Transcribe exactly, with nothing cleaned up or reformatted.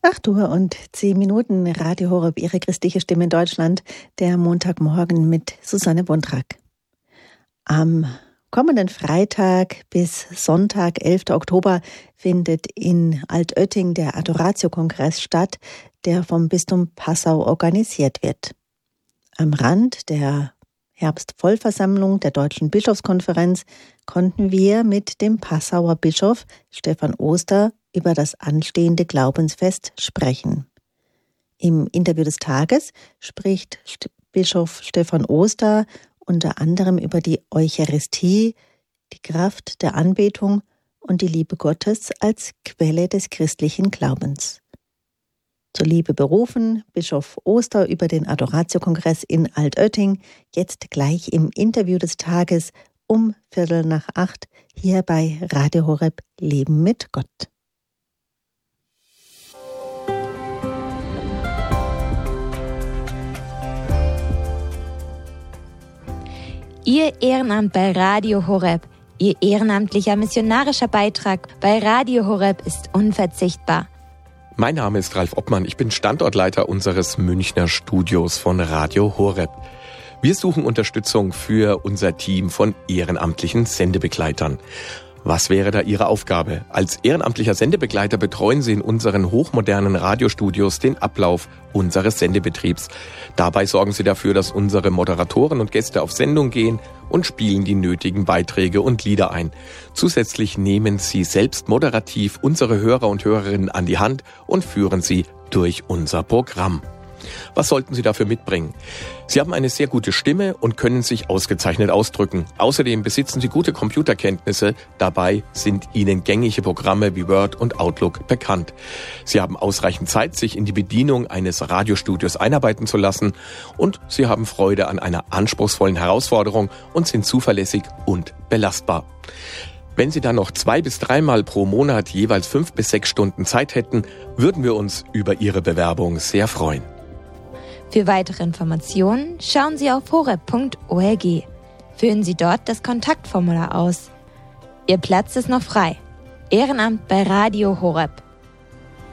acht Uhr und zehn Minuten, Radio Horeb, Ihre christliche Stimme in Deutschland, der Montagmorgen mit Susanne Wondrak. Am kommenden Freitag bis Sonntag, elften Oktober, findet in Altötting der Adoratio-Kongress statt, der vom Bistum Passau organisiert wird. Am Rand der Herbstvollversammlung der Deutschen Bischofskonferenz konnten wir mit dem Passauer Bischof Stefan Oster über das anstehende Glaubensfest sprechen. Im Interview des Tages spricht Bischof Stefan Oster unter anderem über die Eucharistie, die Kraft der Anbetung und die Liebe Gottes als Quelle des christlichen Glaubens. Zur Liebe berufen, Bischof Oster über den Adoratio-Kongress in Altötting, jetzt gleich im Interview des Tages um Viertel nach acht hier bei Radio Horeb Leben mit Gott. Ihr Ehrenamt bei Radio Horeb, Ihr ehrenamtlicher missionarischer Beitrag bei Radio Horeb ist unverzichtbar. Mein Name ist Ralf Obmann, ich bin Standortleiter unseres Münchner Studios von Radio Horeb. Wir suchen Unterstützung für unser Team von ehrenamtlichen Sendebegleitern. Was wäre da Ihre Aufgabe? Als ehrenamtlicher Sendebegleiter betreuen Sie in unseren hochmodernen Radiostudios den Ablauf unseres Sendebetriebs. Dabei sorgen Sie dafür, dass unsere Moderatoren und Gäste auf Sendung gehen und spielen die nötigen Beiträge und Lieder ein. Zusätzlich nehmen Sie selbst moderativ unsere Hörer und Hörerinnen an die Hand und führen sie durch unser Programm. Was sollten Sie dafür mitbringen? Sie haben eine sehr gute Stimme und können sich ausgezeichnet ausdrücken. Außerdem besitzen Sie gute Computerkenntnisse. Dabei sind Ihnen gängige Programme wie Word und Outlook bekannt. Sie haben ausreichend Zeit, sich in die Bedienung eines Radiostudios einarbeiten zu lassen. Und Sie haben Freude an einer anspruchsvollen Herausforderung und sind zuverlässig und belastbar. Wenn Sie dann noch zwei bis dreimal pro Monat jeweils fünf bis sechs Stunden Zeit hätten, würden wir uns über Ihre Bewerbung sehr freuen. Für weitere Informationen schauen Sie auf horeb punkt org. Füllen Sie dort das Kontaktformular aus. Ihr Platz ist noch frei. Ehrenamt bei Radio Horeb.